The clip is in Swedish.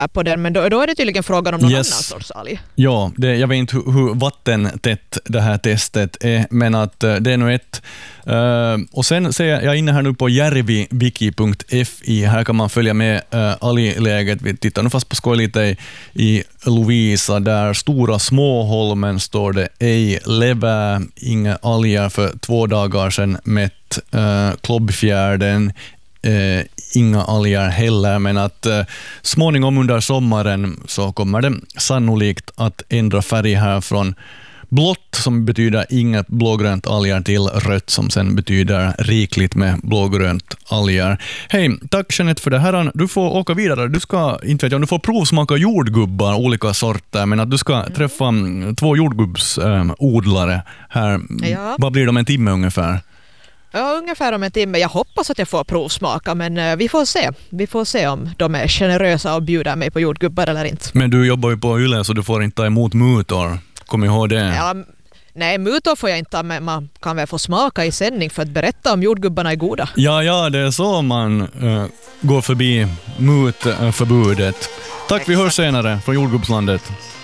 på den, men då är det tydligen frågan om någon annan sorts alg. Ja, jag vet inte hur vattentätt det här testet är, men att det är nog ett. Och sen ser jag inne här nu på järviviki.fi. Här kan man följa med algläget. Vi tittar nu fast på skoj lite i Lovisa, där Stora Småholmen står det ej levä, inga alger för 2 dagar sedan mätt. Klobbfjärden, inga alger heller, men att småningom under sommaren så kommer det sannolikt att ändra färg här från blått, som betyder inget blågrönt alger, till rött, som sen betyder rikligt med blågrönt alger. Hej, tack Jeanette för det här. Du får åka vidare. Du ska, inte vet jag, du får provsmaka jordgubbar, olika sorter, men att du ska träffa 2 jordgubbsodlare här. Ja. Vad blir det om en timme ungefär? Ja, ungefär om en timme. Jag hoppas att jag får provsmaka, men vi får se. Vi får se om de är generösa och bjuder mig på jordgubbar eller inte. Men du jobbar ju på Yle, så du får inte ta emot mutor. Kom ihåg det. Ja, nej, mutor får jag inte, men man kan väl få smaka i sändning för att berätta om jordgubbarna är goda. Ja, det är så man går förbi mutförbudet. Tack, vi hörs senare från jordgubbslandet.